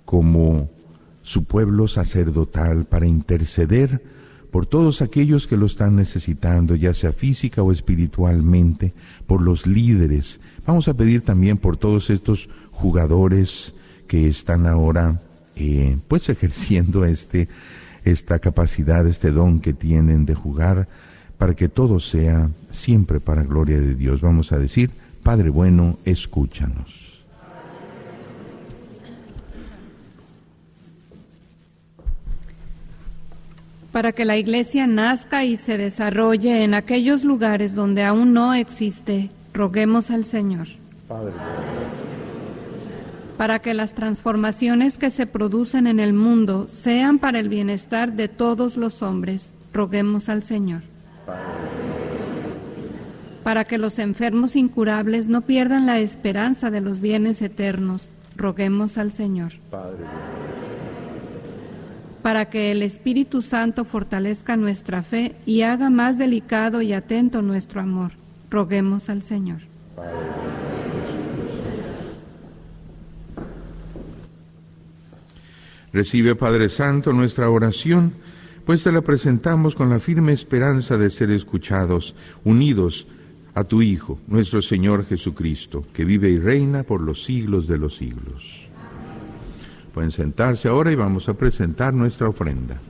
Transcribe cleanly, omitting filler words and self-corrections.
como su pueblo sacerdotal para interceder por todos aquellos que lo están necesitando, ya sea física o espiritualmente, por los líderes. Vamos a pedir también por todos estos jugadores que están ahora pues ejerciendo esta capacidad, este don que tienen de jugar, para que todo sea siempre para gloria de Dios. Vamos a decir: Padre bueno, escúchanos. Para que la Iglesia nazca y se desarrolle en aquellos lugares donde aún no existe, roguemos al Señor. Padre. Para que las transformaciones que se producen en el mundo sean para el bienestar de todos los hombres, roguemos al Señor. Padre. Para que los enfermos incurables no pierdan la esperanza de los bienes eternos, roguemos al Señor. Padre. Para que el Espíritu Santo fortalezca nuestra fe y haga más delicado y atento nuestro amor, roguemos al Señor. Recibe, Padre Santo, nuestra oración, pues te la presentamos con la firme esperanza de ser escuchados, unidos a tu Hijo, nuestro Señor Jesucristo, que vive y reina por los siglos de los siglos. Pueden sentarse ahora y vamos a presentar nuestra ofrenda.